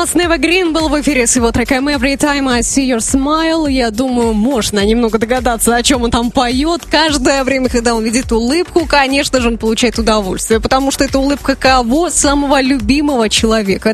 Thomas Neva Green был в эфире с его треком Every Time I See Your Smile. Я думаю, можно немного догадаться, о чем он там поет. Каждое время, когда он видит улыбку, конечно же, он получает удовольствие, потому что это улыбка кого? Самого любимого человека.